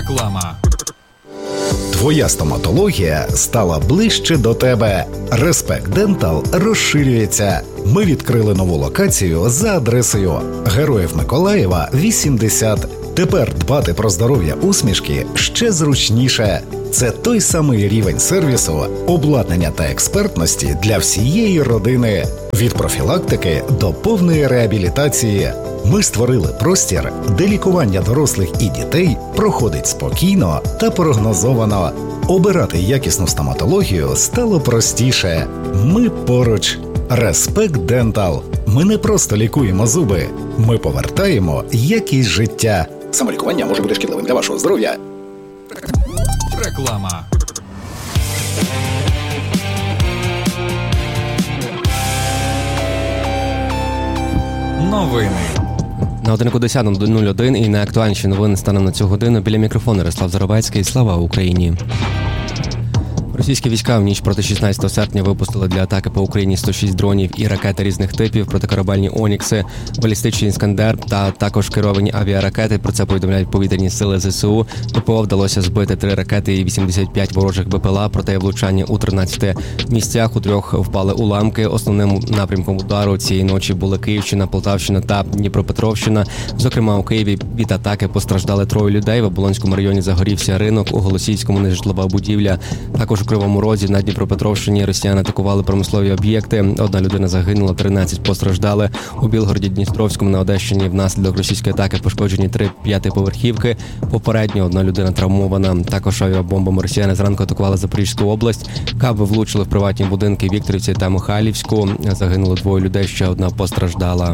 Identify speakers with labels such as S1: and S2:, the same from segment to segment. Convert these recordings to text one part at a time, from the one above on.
S1: Реклама.
S2: Твоя стоматологія стала ближче до тебе. Respect Dental розширюється. Ми відкрили нову локацію за адресою Героїв Миколаєва, 80. Тепер дбати про здоров'я усмішки ще зручніше. Це той самий рівень сервісу, обладнання та експертності для всієї родини. Від профілактики до повної реабілітації. Ми створили простір, де лікування дорослих і дітей проходить спокійно та прогнозовано. Обирати якісну стоматологію стало простіше. Ми поруч. Respect Dental. Ми не просто лікуємо зуби. Ми повертаємо якість життя. Самолікування може бути шкідливим для вашого здоров'я.
S1: Реклама. Новини.
S3: На годинку 10:01 і найактуальніші новини станом на цю годину. Біля мікрофону Ярослав Заробецький. Слава Україні! Російські війська в ніч проти 16 серпня випустили для атаки по Україні 106 дронів і ракети різних типів, протикорабельні «Онікси», балістичний «Іскандер» та також керовані авіаракети. Про це повідомляють повітряні сили ЗСУ. ППО вдалося збити 3 ракети і 85 ворожих БПЛА, проте влучання у 13 місцях. У 3 впали уламки. Основним напрямком удару цієї ночі були Київщина, Полтавщина та Дніпропетровщина. Зокрема, у Києві від атаки постраждали 3 людей. В Оболонському районі загорівся ринок, у Голосіївському нежитлова будівля. Також у Кривому Розі на Дніпропетровщині росіяни атакували промислові об'єкти. 1 людина загинула, 13 постраждали. У Білгороді-Дністровському на Одещині внаслідок російської атаки пошкоджені 3 п'ятиповерхівки. Попередньо 1 людина травмована. Також авіабомбами росіяни зранку атакували Запорізьку область. Каби влучили в приватні будинки Вікторівці та Михайлівську. Загинуло 2 людей, ще 1 постраждала.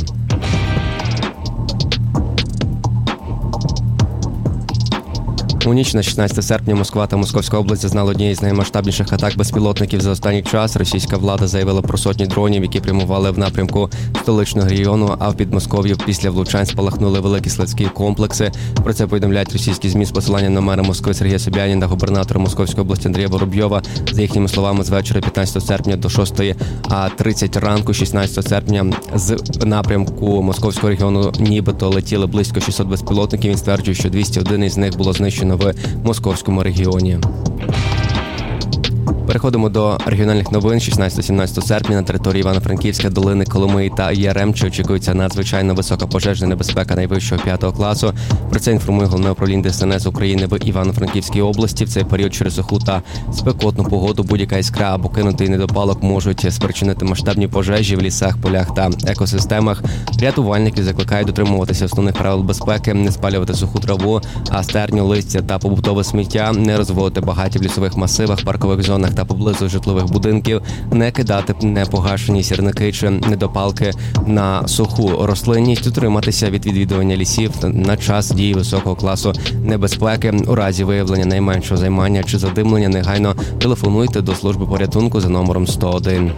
S3: У ніч на 16 серпня Москва та Московська область зазнали однієї з наймасштабніших атак безпілотників за останній час. Російська влада заявила про сотні дронів, які прямували в напрямку столичного регіону, а в Підмосков'ї після влучань спалахнули великі складські комплекси. Про це повідомляють російські ЗМІ з посиланням на мера Москви Сергія Собянина та губернатора Московської області Андрія Воробйова. За їхніми словами, з вечора 15 серпня до 6:30 ранку 16 серпня з напрямку Московського регіону нібито летіли близько 600 безпілотників. Він стверджує, що 201 із них було знищено в Московському регіоні. Переходимо до регіональних новин. 16-17 серпня на території Івано-Франківська, Долини, Коломиї та Яремчі очікується надзвичайно висока пожежна небезпека найвищого 5 класу. Про це інформує Головне управління ДСНС України в Івано-Франківській області. В цей період через суху та спекотну погоду будь-яка іскра або кинутий недопалок можуть спричинити масштабні пожежі в лісах, полях та екосистемах. Рятувальники закликають дотримуватися основних правил безпеки, не спалювати суху траву, стерню, листя та побутове сміття, не розводити багаті в лісових масивах, паркових зонах та поблизу житлових будинків, не кидати непогашені сірники чи недопалки на суху рослинність, утриматися від відвідування лісів на час дії високого класу небезпеки. У разі виявлення найменшого займання чи задимлення негайно телефонуйте до служби порятунку за номером 101.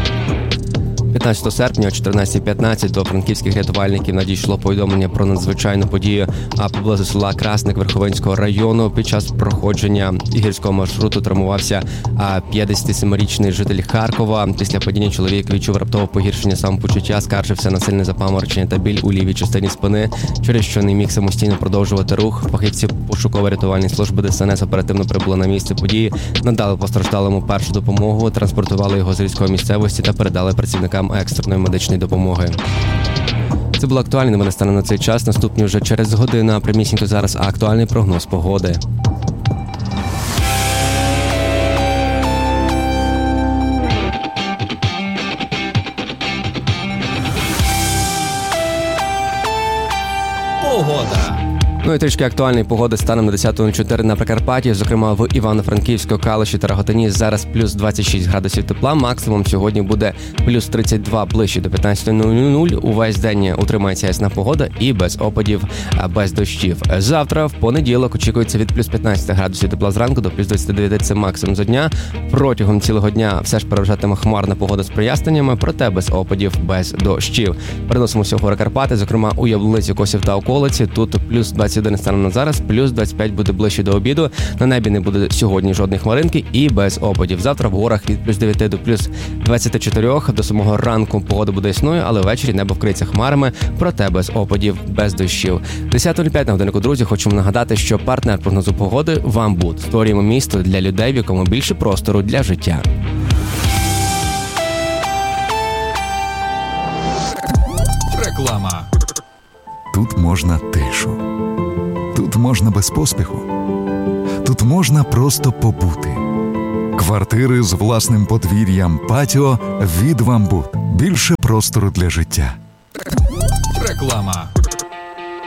S3: 15 серпня о 14:15 до франківських рятувальників надійшло повідомлення про надзвичайну подію поблизу села Красник Верховинського району. Під час проходження гірського маршруту травмувався 57-річний житель Харкова. Після падіння чоловік відчув раптове погіршення самопочуття, скаржився на сильне запаморочення та біль у лівій частині спини, через що не міг самостійно продовжувати рух. Фахівці пошуково-рятувальної служби ДСНС оперативно прибули на місце події, надали постраждалому першу допомогу, транспортували його з гірської місцевості та передали працівникам екстреної медичної допомоги. Це було актуальне новини станом на цей час. Наступні вже через годину, а прямісінько зараз актуальний прогноз погоди.
S1: Погода.
S3: Ну і трішки актуальної погоди станом на 10:04 на Прикарпатті, зокрема в Івано-Франківську, Калуші та Раготині. Зараз плюс 26 градусів тепла, максимум сьогодні буде плюс 32, ближче до 15:00. Увесь день утримається ясна погода і без опадів, без дощів. Завтра, в понеділок, очікується від плюс 15 градусів тепла зранку до плюс 29, це максимум за дня. Протягом цілого дня все ж переважатиме хмарна погода з проясненнями, проте без опадів, без дощів. Переносимо всього Карпати, зокрема у Яблуниці, Косів та околиці. Тут плюс 20 21 станом на зараз, плюс 25 буде ближче до обіду. На небі не буде сьогодні жодних хмаринки і без опадів. Завтра в горах від плюс 9 до плюс 24. До самого ранку погода буде ясною, але ввечері небо вкриється хмарами, проте без опадів, без дощів. 10:05 на годиннику, друзі, хочемо нагадати, що партнер прогнозу погоди – «Вамбуд». Створюємо місто для людей, в якому більше простору для життя.
S1: Реклама.
S4: Тут можна тишу. Тут можна без поспіху. Тут можна просто побути. Квартири з власним подвір'ям, патіо від «Вамбуд». Більше простору для життя.
S1: Реклама.